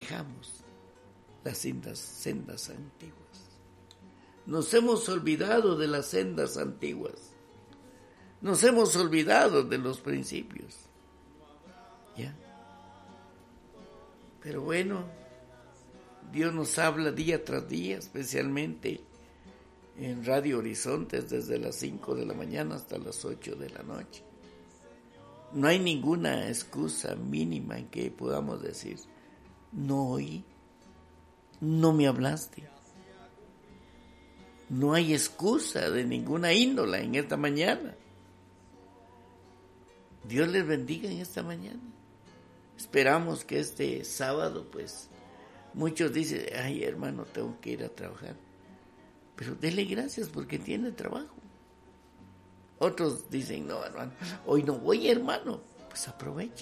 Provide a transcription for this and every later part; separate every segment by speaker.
Speaker 1: dejamos las sendas antiguas. Nos hemos olvidado de las sendas antiguas. Nos hemos olvidado de los principios. ¿Ya? Pero bueno, Dios nos habla día tras día, especialmente en Radio Horizontes, desde las 5 de la mañana hasta las 8 de la noche. No hay ninguna excusa mínima en que podamos decir, no oí, no me hablaste. No hay excusa de ninguna índole en esta mañana. Dios les bendiga en esta mañana. Esperamos que este sábado, pues, muchos dicen, ay hermano, tengo que ir a trabajar. Pero dele gracias porque tiene trabajo. Otros dicen, no hermano, hoy no voy hermano. Pues aproveche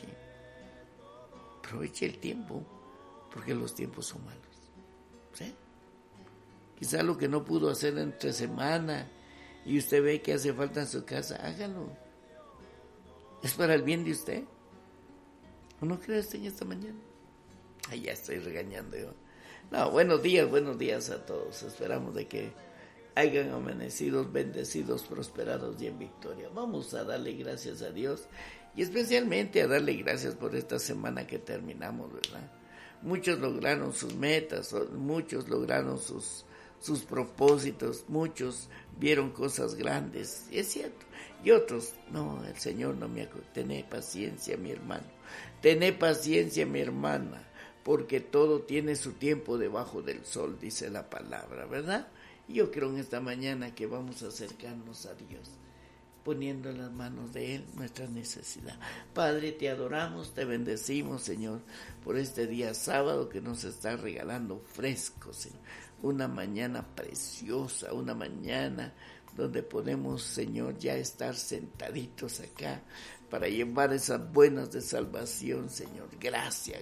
Speaker 1: el tiempo, porque los tiempos son malos. ¿Sí? Quizá lo que no pudo hacer entre semana y usted ve que hace falta en su casa, hágalo. Es para el bien de usted. ¿O no cree usted en esta mañana? Ay, ya estoy regañando yo. No, buenos días a todos. Esperamos de que hayan amanecido bendecidos, prosperados y en victoria. Vamos a darle gracias a Dios y especialmente a darle gracias por esta semana que terminamos, ¿verdad? Muchos lograron sus metas, muchos lograron sus propósitos, muchos vieron cosas grandes, es cierto, y otros, no, el Señor no me acuerda. Tené paciencia, mi hermano, tené paciencia, mi hermana, porque todo tiene su tiempo debajo del sol, dice la palabra, ¿verdad? Yo creo en esta mañana que vamos a acercarnos a Dios, poniendo en las manos de Él nuestra necesidad. Padre, te adoramos, te bendecimos, Señor, por este día sábado que nos está regalando fresco, Señor. Una mañana preciosa, una mañana donde podemos, Señor, ya estar sentaditos acá para llevar esas buenas de salvación, Señor. Gracias,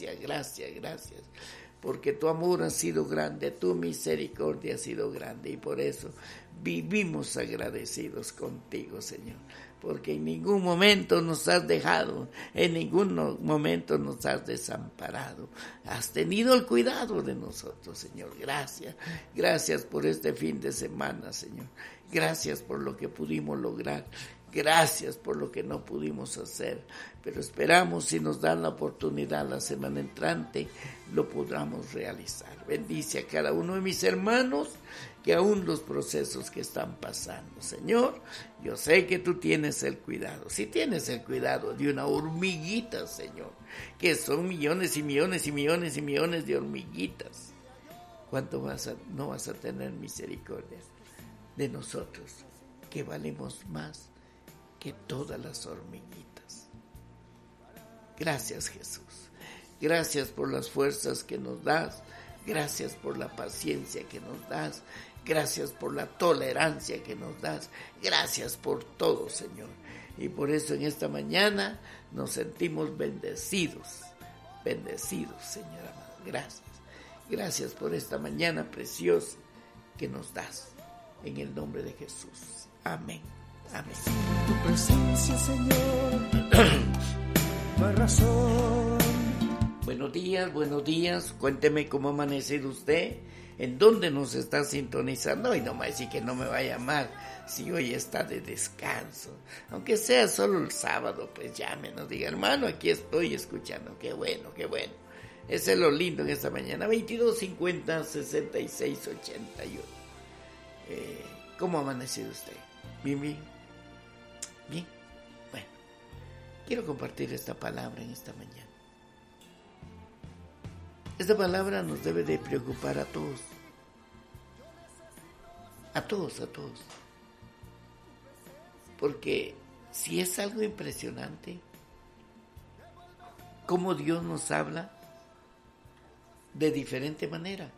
Speaker 1: porque tu amor ha sido grande, tu misericordia ha sido grande y por eso vivimos agradecidos contigo, Señor. Porque en ningún momento nos has dejado, en ningún momento nos has desamparado. Has tenido el cuidado de nosotros, Señor. Gracias por este fin de semana, Señor. Gracias por lo que pudimos lograr. Gracias por lo que no pudimos hacer, pero esperamos si nos dan la oportunidad la semana entrante, lo podamos realizar. Bendice a cada uno de mis hermanos, que aún los procesos que están pasando. Señor, yo sé que tú tienes el cuidado. Si tienes el cuidado de una hormiguita, Señor, que son millones y millones y millones y millones de hormiguitas, ¿cuánto no vas a tener misericordia de nosotros, que valemos más que todas las hormiguitas? Gracias, Jesús. Gracias por las fuerzas que nos das. Gracias por la paciencia que nos das. Gracias por la tolerancia que nos das. Gracias por todo, Señor. Y por eso en esta mañana nos sentimos bendecidos. Bendecidos, Señor amado. Gracias. Gracias por esta mañana preciosa que nos das. En el nombre de Jesús. Amén. Amén.
Speaker 2: Tu presencia, Señor, no hay razón.
Speaker 1: Buenos días. Cuénteme cómo ha amanecido usted, en dónde nos está sintonizando. Y no me va a decir que no me va a llamar si hoy está de descanso. Aunque sea solo el sábado, pues llámenos, diga, hermano, aquí estoy escuchando. Qué bueno. Ese es lo lindo en esta mañana. 2250-6681. ¿Cómo ha amanecido usted? Bien. Bueno, quiero compartir esta palabra en esta mañana. Esta palabra nos debe de preocupar a todos. A todos. Porque si es algo impresionante, cómo Dios nos habla de diferente manera.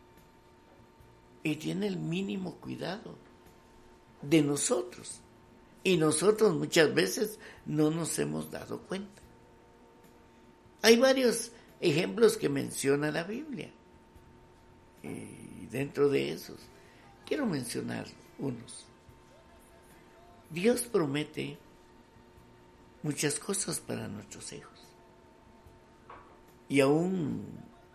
Speaker 1: Y tiene el mínimo cuidado de nosotros. Y nosotros muchas veces no nos hemos dado cuenta. Hay varios ejemplos que menciona la Biblia. Y dentro de esos, quiero mencionar unos. Dios promete muchas cosas para nuestros hijos. Y aún